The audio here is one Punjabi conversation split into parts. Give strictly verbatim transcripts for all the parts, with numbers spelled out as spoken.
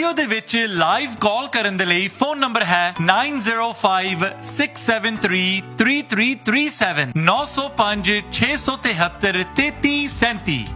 ਸਟੂਡੀਓ ਦੇ ਵਿੱਚ ਲਾਈਵ ਕਾਲ ਕਰਨ ਦੇ ਲਈ ਫੋਨ ਨੰਬਰ ਹੈ nine zero five six seven three three three three seven nine zero five six seven three three seven seven।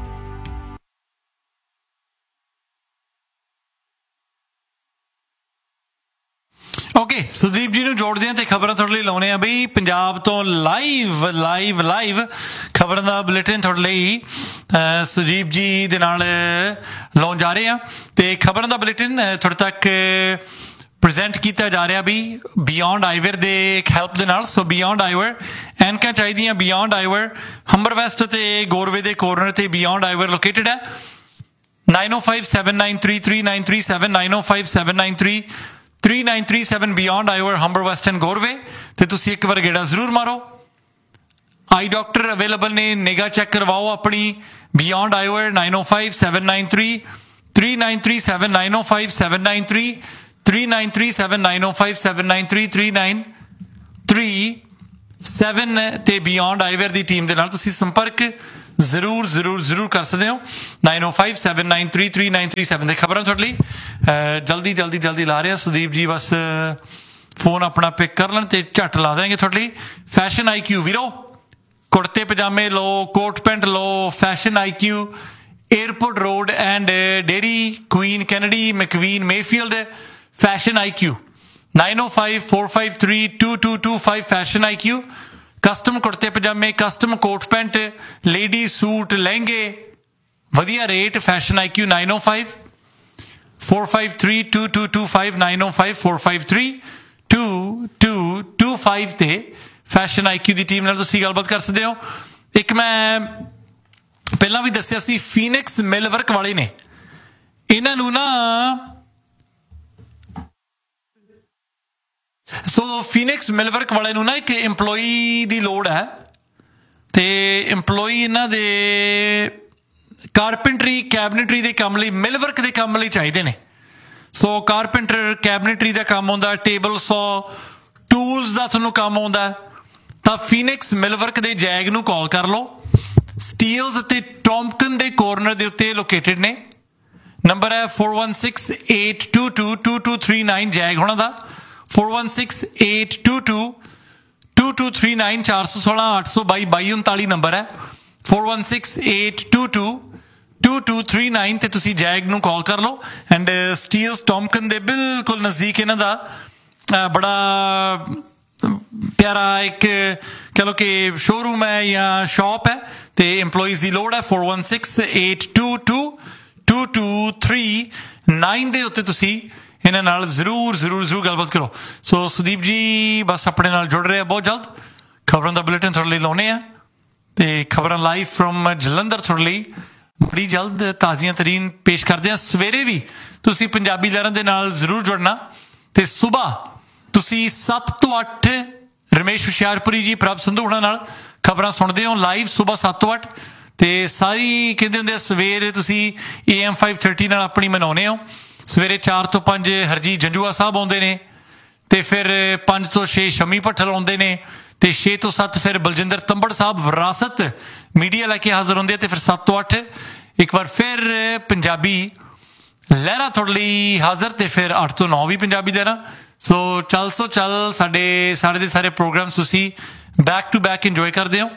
Okay Sudeep ਜੀ ਨੂੰ ਜੋੜਦੇ ਹਾਂ ਤੇ ਖਬਰਾਂ ਤੁਹਾਡੇ ਲਈ ਲਾਉਣੇ ਆ ਬਈ ਪੰਜਾਬ ਤੋਂ ਲਾਈਵ ਲਾਈਵ ਲਾਈਵ ਖਬਰਾਂ ਦਾ ਬੁਲੇਟਿਨ ਤੁਹਾਡੇ ਲਈ ਸੁਦੀਪ ਜੀ ਦੇ ਨਾਲ ਲਾਉਣ ਜਾ ਰਹੇ ਆ ਤੇ ਖਬਰਾਂ ਦਾ ਬੁਲੇਟਿਨ ਤੁਹਾਡੇ ਤੱਕ ਪ੍ਰੈਜ਼ੈਂਟ ਕੀਤਾ ਜਾ ਰਿਹਾ ਵੀ ਬਿਯੋਂਡ ਆਈਵਰ ਦੇ ਹੈਲਪ ਦੇ ਨਾਲ। ਸੋ ਬਿਯੋਂਡ ਆਈਵਰ ਐਨਕਾਂ ਚਾਹੀਦੀਆਂ ਬਿਯੋਂਡ ਆਈਵਰ ਹੰਬਰ ਵੈਸਟ ਤੇ ਗੋਰਵੇ ਦੇ ਕੋਰਨਰ ਤੇ ਬਿਯੋਂਡ ਆਈਵਰ ਲੋਕੇਟਡ ਹੈ। nine oh five seven nine three three nine three seven nine oh five seven nine three three nine three seven beyond ਆਈਵਰ Humber West and ਗੋਰਵੇ ਤੇ ਤੁਸੀਂ ਇੱਕ ਵਾਰ ਗੇੜਾ ਜ਼ਰੂਰ ਮਾਰੋ। ਆਈ ਡਾਕਟਰ ਅਵੇਲੇਬਲ ਨੇ, ਨਿਗਾਹ ਚੈੱਕ ਕਰਵਾਓ ਆਪਣੀ। Beyond ਆਈਵਰ nine oh five seven nine three three nine three seven nine oh five seven nine three three nine three seven nine oh five seven nine three three nine three seven ਤੇ ਬਿਯੋਂਡ ਆਈਵਰ ਦੀ ਟੀਮ ਦੇ ਨਾਲ ਤੁਸੀਂ ਸੰਪਰਕ ਜ਼ਰੂਰ ਜ਼ਰੂਰ ਜ਼ਰੂਰ ਕਰ ਸਕਦੇ ਹੋ। nine oh five seven nine three three nine three seven ਦੇ ਖਬਰਾਂ ਤੁਹਾਡੇ ਲਈ ਜਲਦੀ ਜਲਦੀ ਜਲਦੀ ਲਾ ਰਿਹਾ ਸੁਦੀਪ ਜੀ। ਬਸ ਫੋਨ ਆਪਣਾ ਪਿਕ ਕਰ ਲੈਣ ਤੇ ਝੱਟ ਲਾ ਦੇਣਗੇ ਤੁਹਾਡੇ ਲਈ। ਫੈਸ਼ਨ ਆਈ ਕਿਊ ਵੀਰੋ, ਕੁੜਤੇ ਪਜਾਮੇ ਲਓ, ਕੋਟ ਪੈਂਟ ਲਓ। Fashion I Q, airport road and dairy Queen Kennedy ਮੈਕਵੀਨ Mayfield. Fashion I Q nine oh five four five three two two two five fashion I Q. Custom ਕੁੜਤੇ ਪਜਾਮੇ, custom coat pant, lady suit, ਲਹਿੰਗੇ, ਵਧੀਆ ਰੇਟ। ਫੈਸ਼ਨ ਆਈ ਕਿਊ nine oh five four five three two two two five nine oh five four five three two two two five ਤੇ ਫੈਸ਼ਨ ਆਈ ਕਿਊ ਦੀ ਟੀਮ ਨਾਲ ਤੁਸੀਂ ਗੱਲਬਾਤ ਕਰ ਸਕਦੇ ਹੋ। ਇੱਕ ਮੈਂ ਪਹਿਲਾਂ ਵੀ ਦੱਸਿਆ ਸੀ ਫੀਨਿਕਸ ਮਿਲ ਵਰਕ ਵਾਲੇ ਨੇ, ਇਹਨਾਂ ਨੂੰ ਨਾ ਸੋ ਫੀਨਿਕਸ ਮਿਲ ਵਰਕ ਵਾਲੇ ਨੂੰ ਨਾ ਇੱਕ ਇੰਪਲੋਈ ਦੀ ਲੋੜ ਹੈ ਤੇ ਇੰਪਲੋਈ ਇਹਨਾਂ ਦੇ ਕਾਰਪੈਂਟਰੀ ਕੈਬਨਿਟਰੀ ਦੇ ਕੰਮ ਲਈ, ਮਿਲ ਵਰਕ ਦੇ ਕੰਮ ਲਈ ਚਾਹੀਦੇ ਨੇ। ਸੋ ਕਾਰਪੈਂਟਰ ਕੈਬਨਿਟਰੀ ਦਾ ਕੰਮ ਆਉਂਦਾ, ਟੇਬਲ ਸੌ ਟੂਲਸ ਦਾ ਤੁਹਾਨੂੰ ਕੰਮ ਆਉਂਦਾ ਤਾਂ ਫੀਨਿਕਸ ਮਿਲ ਵਰਕ ਦੇ ਜੈਗ ਨੂੰ ਕਾਲ ਕਰ ਲਓ। ਸਟੀਲਸ ਅਤੇ ਟੌਮਕਨ ਦੇ ਕੋਰਨਰ ਦੇ ਉੱਤੇ ਲੋਕੇਟਡ ਨੇ। ਨੰਬਰ ਹੈ four one six eight two two two two three nine zag ਹੋਣਾ ਦਾ four one six eight two two two two three nine ਚਾਰ ਸੌ ਸੋਲਾਂ ਅੱਠ ਸੌ ਬਾਈ ਬਾਈ ਉਨਤਾਲੀ ਨੰਬਰ ਹੈ four one six eight two two two two three nine ਤੇ ਤੁਸੀਂ ਜੈਗ ਨੂੰ ਕਾਲ ਕਰ ਲਓ। ਐਂਡ ਸਟੀਲਸ ਟੌਮਕਨ ਦੇ ਬਿਲਕੁਲ ਨਜ਼ਦੀਕ ਇਹਨਾਂ ਦਾ ਬੜਾ ਪਿਆਰਾ ਇੱਕ ਕਹਿ ਲਓ ਕਿ ਸ਼ੋਰੂਮ ਹੈ ਜਾਂ ਸ਼ਾਪ ਹੈ ਤੇ ਇੰਪਲੋਈਜ਼ ਦੀ ਲੋੜ ਹੈ। four one six eight two two two two three nine ਦੇ ਉੱਤੇ ਤੁਸੀਂ ਇਹਨਾਂ ਨਾਲ ਜ਼ਰੂਰ ਜ਼ਰੂਰ ਜ਼ਰੂਰ ਗੱਲਬਾਤ ਕਰੋ। ਸੋ ਸੁਦੀਪ ਜੀ ਬਸ ਆਪਣੇ ਨਾਲ ਜੁੜ ਰਹੇ ਆ ਬਹੁਤ ਜਲਦ। ਖਬਰਾਂ ਦਾ ਬੁਲੇਟਿਨ ਤੁਹਾਡੇ ਲਈ ਲਾਉਣੇ ਆ ਤੇ ਖਬਰਾਂ ਲਾਈਵ ਫਰੋਮ ਜਲੰਧਰ ਤੁਹਾਡੇ ਲਈ ਬੜੀ ਜਲਦ ਤਾਜ਼ੀਆਂ ਤਰੀਨ ਪੇਸ਼ ਕਰਦੇ ਹਾਂ। ਸਵੇਰੇ ਵੀ ਤੁਸੀਂ ਪੰਜਾਬੀ ਲਹਿਰਾਂ ਦੇ ਨਾਲ ਜ਼ਰੂਰ ਜੁੜਨਾ ਤੇ ਸੁਬਾਹ ਤੁਸੀਂ ਸੱਤ ਤੋਂ ਅੱਠ ਰਮੇਸ਼ ਹੁਸ਼ਿਆਰਪੁਰੀ ਜੀ, ਪ੍ਰਭ ਸੰਧੂ ਹੋਣਾ ਨਾਲ ਖਬਰਾਂ ਸੁਣਦੇ ਹੋ ਲਾਈਵ ਸੁਬਾਹ ਸੱਤ ਤੋਂ ਅੱਠ ਤੇ ਸਾਰੀ ਕਹਿੰਦੇ ਹੁੰਦੇ ਆ ਸਵੇਰ ਤੁਸੀਂ ਏ ਐਮ five thirty ਨਾਲ ਆਪਣੀ ਮਨਾਉਂਦੇ ਹੋ। ਸਵੇਰੇ ਚਾਰ ਤੋਂ ਪੰਜ ਹਰਜੀਤ ਜੰਜੂਆ ਸਾਹਿਬ ਆਉਂਦੇ ਨੇ ਤੇ ਫਿਰ ਪੰਜ ਤੋਂ ਛੇ ਸ਼ਮੀ ਭੱਠਲ ਆਉਂਦੇ ਨੇ ਤੇ ਛੇ ਤੋਂ ਸੱਤ ਫਿਰ ਬਲਜਿੰਦਰ ਤੰਬੜ ਸਾਹਿਬ ਵਿਰਾਸਤ ਮੀਡੀਆ ਲੈ ਕੇ ਹਾਜ਼ਰ ਹੁੰਦੇ ਆ ਤੇ ਫਿਰ ਸੱਤ ਤੋਂ ਅੱਠ ਇੱਕ ਵਾਰ ਫਿਰ ਪੰਜਾਬੀ ਲਹਿਰਾ ਤੁਹਾਡੇ ਲਈ ਹਾਜ਼ਰ ਤੇ ਫਿਰ ਅੱਠ ਤੋਂ ਨੌ ਵੀ ਪੰਜਾਬੀ ਲਹਿਰਾ। ਸੋ ਚੱਲ ਸੋ ਚੱਲ ਸਾਡੇ ਸਾਰੇ ਦੇ ਸਾਰੇ ਪ੍ਰੋਗਰਾਮ ਤੁਸੀਂ ਬੈਕ ਟੂ ਬੈਕ ਇੰਜੋਏ ਕਰਦੇ ਹੋ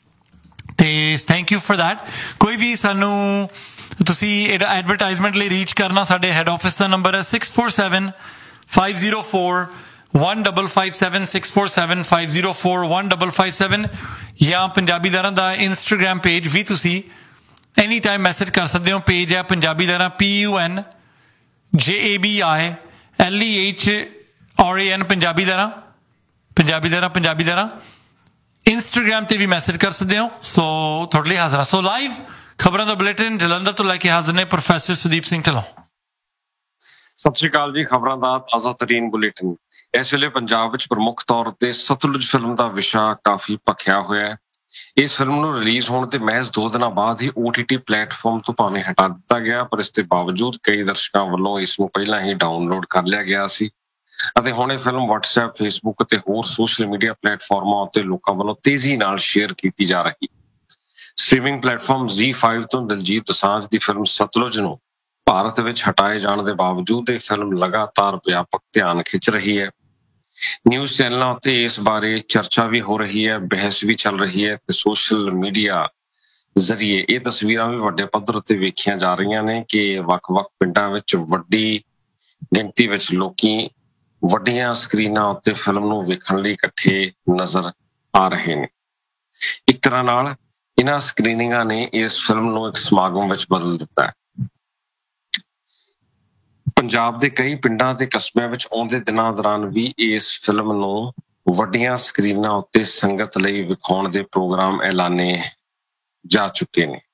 ਤੇ ਥੈਂਕ ਯੂ ਫॉर दैट। ਕੋਈ ਵੀ ਸਾਨੂੰ ਤੁਸੀਂ ਇਹਦਾ ਐਡਵਰਟਾਈਜ਼ਮੈਂਟ ਲਈ ਰੀਚ ਕਰਨਾ, ਸਾਡੇ ਹੈਡ ਆਫਿਸ ਦਾ ਨੰਬਰ ਹੈ six four seven five zero four one five five seven six four seven five zero four one five five seven ਜਾਂ ਪੰਜਾਬੀ ਲਹਿਰਾਂ ਦਾ ਇੰਸਟਾਗ੍ਰਾਮ ਪੇਜ ਵੀ ਤੁਸੀਂ ਐਨੀ ਟਾਈਮ ਮੈਸੇਜ ਕਰ ਸਕਦੇ ਹੋ। ਪੇਜ ਹੈ ਪੰਜਾਬੀ ਲਹਿਰਾਂ P U N J A B I L E H R A N Punjabi ਲਹਿਰਾਂ ਪੰਜਾਬੀ ਲਹਿਰਾਂ ਪੰਜਾਬੀ ਲਹਿਰਾਂ ਇੰਸਟਾਗ੍ਰਾਮ ਤੇ ਵੀ ਮੈਸੇਜ ਕਰ ਸਕਦੇ ਹੋ। ਸੋ ਤੁਹਾਡੇ ਲਈ ਹਾਜ਼ਰ ਹਾਂ। ਸੋ ਲਾਈਵ ਖਬਰਾਂ ਦਾ ਬੁਲੇਟਿਨ ਜਲੰਧਰ ਤੋਂ ਲੈ ਕੇ ਹਾਜ਼ਰ ਨੇ ਪ੍ਰੋਫੈਸਰ ਸੁਦੀਪ ਸਿੰਘ ਢਿੱਲੋਂ। ਸਤਿ ਸ਼੍ਰੀ ਅਕਾਲ ਜੀ। ਖਬਰਾਂ ਦਾ ਤਾਜ਼ਾ ਤਰੀਨ ਬੁਲੇਟਿਨ। ਇਸ ਵੇਲੇ ਪੰਜਾਬ ਵਿੱਚ ਪ੍ਰਮੁੱਖ ਤੌਰ ਤੇ ਸਤਲੁਜ ਫਿਲਮ ਦਾ ਵਿਸ਼ਾ ਕਾਫੀ ਭਖਿਆ ਹੋਇਆ ਹੈ। ਇਸ ਫਿਲਮ ਨੂੰ ਰਿਲੀਜ਼ ਹੋਣ ਤੇ ਮਹਿਜ਼ ਦੋ ਦਿਨਾਂ ਬਾਅਦ ਹੀ O T T ਪਲੇਟਫਾਰਮ ਤੋਂ ਭਾਵੇਂ ਹਟਾ ਦਿੱਤਾ ਗਿਆ, ਪਰ ਇਸ ਦੇ ਬਾਵਜੂਦ ਕਈ ਦਰਸ਼ਕਾਂ ਵੱਲੋਂ ਇਸ ਨੂੰ ਪਹਿਲਾਂ ਹੀ ਡਾਊਨਲੋਡ ਕਰ ਲਿਆ ਗਿਆ ਸੀ ਅਤੇ ਹੁਣ ਇਹ ਫਿਲਮ WhatsApp, Facebook ਅਤੇ ਹੋਰ ਸੋਸ਼ਲ ਮੀਡੀਆ ਪਲੇਟਫਾਰਮਾਂ ਉੱਤੇ ਲੋਕਾਂ ਵੱਲੋਂ ਤੇਜ਼ੀ ਨਾਲ ਸ਼ੇਅਰ ਕੀਤੀ ਜਾ ਰਹੀ। ਸਟ੍ਰੀਮਿੰਗ ਪਲੇਟਫਾਰਮ Z five ਤੋਂ ਦਿਲਜੀਤ ਦੋਸਾਂਝ ਦੀ ਫਿਲਮ ਸਤਲੁਜ ਨੂੰ ਭਾਰਤ ਵਿੱਚ ਹਟਾਏ ਜਾਣ ਦੇ ਬਾਵਜੂਦ ਇਹ ਫਿਲਮ ਲਗਾਤਾਰ ਵਿਆਪਕ ਧਿਆਨ ਖਿੱਚ ਰਹੀ ਹੈ। ਨਿਊਜ਼ ਚੈਨਲਾਂ ਉੱਤੇ ਇਸ ਬਾਰੇ ਚਰਚਾ ਵੀ ਹੋ ਰਹੀ ਹੈ, ਬਹਿਸ ਵੀ ਚੱਲ ਰਹੀ ਹੈ ਤੇ ਸੋਸ਼ਲ ਮੀਡੀਆ ਜ਼ਰੀਏ ਇਹ ਤਸਵੀਰਾਂ ਵੀ ਵੱਡੇ ਪੱਧਰ ਉੱਤੇ ਵੇਖੀਆਂ ਜਾ ਰਹੀਆਂ ਨੇ ਕਿ ਵੱਖ-ਵੱਖ ਪਿੰਡਾਂ ਵਿੱਚ ਵੱਡੀ ਗਿਣਤੀ ਵਿੱਚ ਲੋਕੀ ਵੱਡੀਆਂ ਸਕਰੀਨਾਂ ਉੱਤੇ ਫਿਲਮ ਨੂੰ ਵੇਖਣ ਲਈ ਇਕੱਠੇ ਨਜ਼ਰ ਆ ਰਹੇ ਨੇ। ਇੱਕ ਤਰ੍ਹਾਂ ਨਾਲ ਇਹਨਾਂ ਸਕਰੀਨਿੰਗਾਂ ਨੇ ਇਸ ਫਿਲਮ ਨੂੰ ਇੱਕ ਸਮਾਗਮ ਵਿੱਚ ਬਦਲ ਦਿੱਤਾ ਹੈ। ਪੰਜਾਬ ਦੇ ਕਈ ਪਿੰਡਾਂ ਤੇ ਕਸਬਿਆਂ ਵਿੱਚ ਆਉਂਦੇ ਦਿਨਾਂ ਦੌਰਾਨ ਵੀ ਇਸ ਫਿਲਮ ਨੂੰ ਵੱਡੀਆਂ ਸਕਰੀਨਾਂ ਉੱਤੇ ਸੰਗਤ ਲਈ ਵਿਖਾਉਣ ਦੇ ਪ੍ਰੋਗਰਾਮ ਐਲਾਨੇ ਜਾ ਚੁੱਕੇ ਨੇ।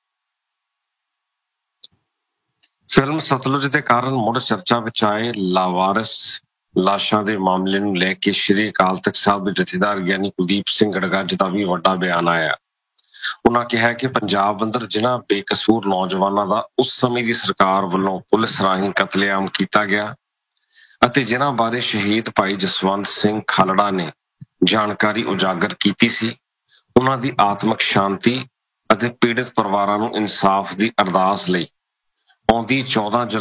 ਫਿਲਮ ਸਤਲੁਜ ਦੇ ਕਾਰਨ ਮੁੜ ਚਰਚਾ ਵਿੱਚ ਆਏ ਲਾਵਾਰਿਸ ਲਾਸ਼ਾਂ ਦੇ ਮਾਮਲੇ ਨੂੰ ਲੈ ਕੇ ਸ਼੍ਰੀ ਅਕਾਲ ਤਖ਼ਤ ਸਾਹਿਬ ਦੇ ਜਥੇਦਾਰ ਗਿਆਨੀ ਕੁਲਦੀਪ ਸਿੰਘ ਗੜਗੱਜ ਦਾ ਵੀ ਵੱਡਾ ਬਿਆਨ ਆਇਆ। ਉਹਨਾਂ ਕਿਹਾ ਕਿ ਪੰਜਾਬ ਅੰਦਰ ਜਿਨ੍ਹਾਂ ਬੇਕਸੂਰ ਨੌਜਵਾਨਾਂ ਦਾ ਉਸ ਸਮੇਂ ਦੀ ਸਰਕਾਰ ਵੱਲੋਂ ਪੁਲਿਸ ਰਾਹੀਂ ਕਤਲੇਆਮ ਕੀਤਾ ਗਿਆ ਅਤੇ ਜਿਨ੍ਹਾਂ ਬਾਰੇ ਸ਼ਹੀਦ ਭਾਈ ਜਸਵੰਤ ਸਿੰਘ ਖਾਲੜਾ ਨੇ ਜਾਣਕਾਰੀ ਉਜਾਗਰ ਕੀਤੀ ਸੀ, ਉਹਨਾਂ ਦੀ ਆਤਮਿਕ ਸ਼ਾਂਤੀ ਅਤੇ ਪੀੜਤ ਪਰਿਵਾਰਾਂ ਨੂੰ ਇਨਸਾਫ ਦੀ ਅਰਦਾਸ ਲਈ ਆਉਂਦੀ ਚੌਦਾਂ